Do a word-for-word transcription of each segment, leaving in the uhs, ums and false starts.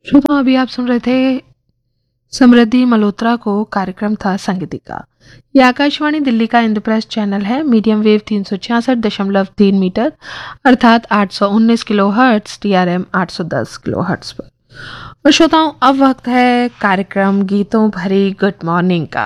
श्रोताओं, अभी आप सुन रहे थे समृद्धि मल्होत्रा को। कार्यक्रम था संगीतिका। ये आकाशवाणी दिल्ली का इंद्रप्रस्थ चैनल है। मीडियम वेव तीन सौ छियासठ दशमलव तीन मीटर अर्थात आठ सौ उन्नीस kilo hertz, T R M आठ सौ दस किलो हर्ट्स पर। और श्रोताओं, अब वक्त है कार्यक्रम गीतों भरी गुड मॉर्निंग का।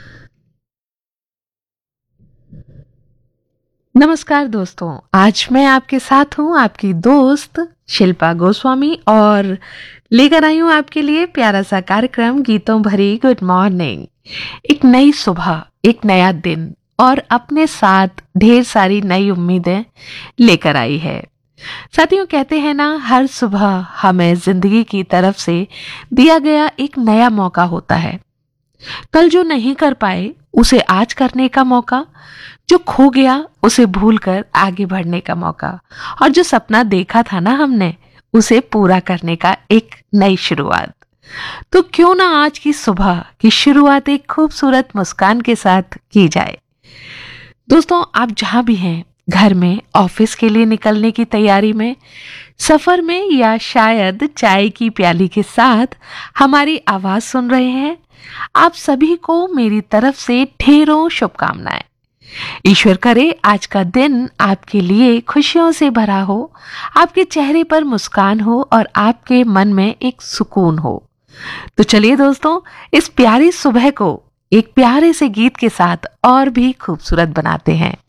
नमस्कार दोस्तों, आज मैं आपके साथ हूँ, आपकी दोस्त शिल्पा गोस्वामी, और लेकर आई हूँ आपके लिए प्यारा सा कार्यक्रम गीतों भरी गुड मॉर्निंग। एक नई सुबह, एक नया दिन और अपने साथ ढेर सारी नई उम्मीदें लेकर आई है। साथियों, कहते हैं ना, हर सुबह हमें जिंदगी की तरफ से दिया गया एक नया मौका होता है। कल जो नहीं कर पाए उसे आज करने का मौका, जो खो गया उसे भूलकर आगे बढ़ने का मौका, और जो सपना देखा था ना हमने उसे पूरा करने का एक नई शुरुआत। तो क्यों ना आज की सुबह की शुरुआत एक खूबसूरत मुस्कान के साथ की जाए। दोस्तों, आप जहां भी हैं, घर में, ऑफिस के लिए निकलने की तैयारी में, सफर में, या शायद चाय की प्याली के साथ हमारी आवाज सुन रहे हैं, आप सभी को मेरी तरफ से ढेरों शुभकामनाएं। ईश्वर करे आज का दिन आपके लिए खुशियों से भरा हो, आपके चेहरे पर मुस्कान हो और आपके मन में एक सुकून हो। तो चलिए दोस्तों, इस प्यारी सुबह को एक प्यारे से गीत के साथ और भी खूबसूरत बनाते हैं।